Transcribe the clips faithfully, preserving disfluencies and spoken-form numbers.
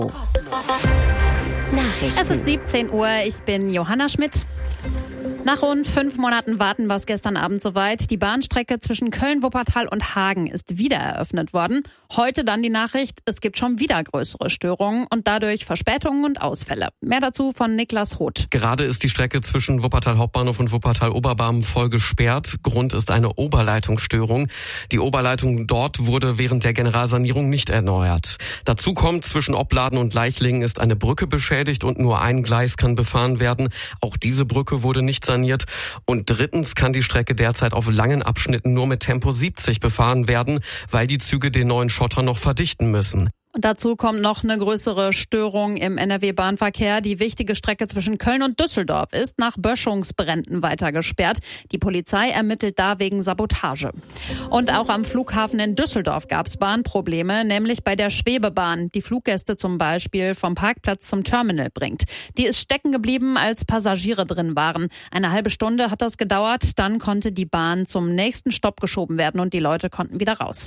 Nachrichten. Es ist siebzehn Uhr, ich bin Johanna Schmidt. Nach rund fünf Monaten Warten war es gestern Abend soweit. Die Bahnstrecke zwischen Köln, Wuppertal und Hagen ist wieder eröffnet worden. Heute dann die Nachricht, es gibt schon wieder größere Störungen und dadurch Verspätungen und Ausfälle. Mehr dazu von Niklas Roth. Gerade ist die Strecke zwischen Wuppertal Hauptbahnhof und Wuppertal Oberbarm voll gesperrt. Grund ist eine Oberleitungsstörung. Die Oberleitung dort wurde während der Generalsanierung nicht erneuert. Dazu kommt, zwischen Opladen und Leichlingen ist eine Brücke beschädigt und nur ein Gleis kann befahren werden. Auch diese Brücke wurde nicht saniert. Und drittens kann die Strecke derzeit auf langen Abschnitten nur mit Tempo siebzig befahren werden, weil die Züge den neuen Schotter noch verdichten müssen. Und dazu kommt noch eine größere Störung im N R W-Bahnverkehr. Die wichtige Strecke zwischen Köln und Düsseldorf ist nach Böschungsbränden weiter gesperrt. Die Polizei ermittelt da wegen Sabotage. Und auch am Flughafen in Düsseldorf gab es Bahnprobleme, nämlich bei der Schwebebahn, die Fluggäste zum Beispiel vom Parkplatz zum Terminal bringt. Die ist stecken geblieben, als Passagiere drin waren. Eine halbe Stunde hat das gedauert, dann konnte die Bahn zum nächsten Stopp geschoben werden und die Leute konnten wieder raus.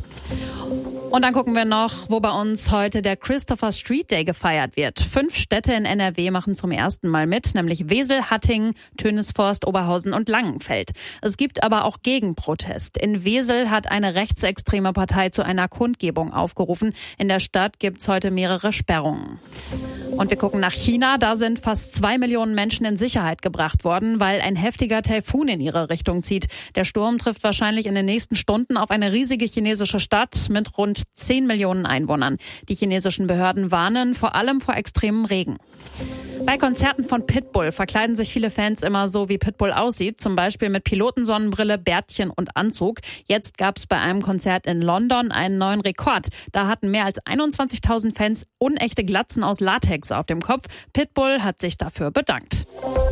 Und dann gucken wir noch, wo bei uns heute der Christopher Street Day gefeiert wird. Fünf Städte in N R W machen zum ersten Mal mit, nämlich Wesel, Hattingen, Tönisvorst, Oberhausen und Langenfeld. Es gibt aber auch Gegenprotest. In Wesel hat eine rechtsextreme Partei zu einer Kundgebung aufgerufen. In der Stadt gibt's heute mehrere Sperrungen. Und wir gucken nach China. Da sind fast zwei Millionen Menschen in Sicherheit gebracht worden, weil ein heftiger Taifun in ihre Richtung zieht. Der Sturm trifft wahrscheinlich in den nächsten Stunden auf eine riesige chinesische Stadt mit rund zehn Millionen Einwohnern. Die chinesischen Behörden warnen vor allem vor extremem Regen. Bei Konzerten von Pitbull verkleiden sich viele Fans immer so, wie Pitbull aussieht. Zum Beispiel mit Pilotensonnenbrille, Bärtchen und Anzug. Jetzt gab es bei einem Konzert in London einen neuen Rekord. Da hatten mehr als einundzwanzigtausend Fans unechte Glatzen aus Latex auf dem Kopf. Pitbull hat sich dafür bedankt.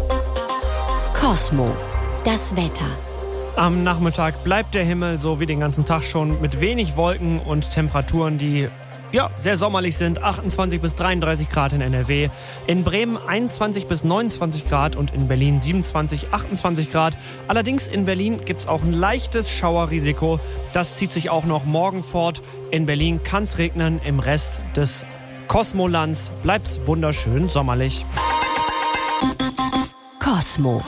Cosmo, das Wetter. Am Nachmittag bleibt der Himmel so wie den ganzen Tag schon mit wenig Wolken und Temperaturen, die ja sehr sommerlich sind. achtundzwanzig bis dreiunddreißig Grad in N R W. In Bremen einundzwanzig bis neunundzwanzig Grad und in Berlin siebenundzwanzig, achtundzwanzig Grad. Allerdings in Berlin gibt es auch ein leichtes Schauerrisiko. Das zieht sich auch noch morgen fort. In Berlin kann es regnen. Im Rest des Kosmolands bleibt es wunderschön sommerlich. Cosmo.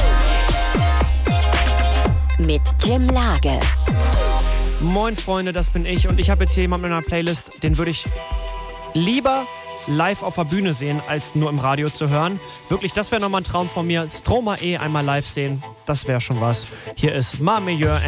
Mit Jim Lage. Moin Freunde, das bin ich und ich habe jetzt hier jemanden in meiner Playlist, den würde ich lieber live auf der Bühne sehen, als nur im Radio zu hören. Wirklich, das wäre nochmal ein Traum von mir. Stromae einmal live sehen, das wäre schon was. Hier ist Ma Meilleur.